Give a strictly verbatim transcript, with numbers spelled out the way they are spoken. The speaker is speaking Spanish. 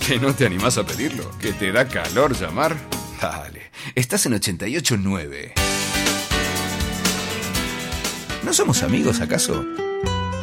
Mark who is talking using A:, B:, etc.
A: ¿Que no te animás a pedirlo? ¿Que te da calor llamar? Dale, estás en ochenta y ocho nueve. ¿No somos amigos, acaso?